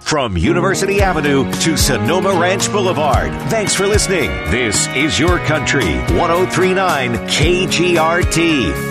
From University Avenue to Sonoma Ranch Boulevard. Thanks for listening. This is Your Country 1039 KGRT.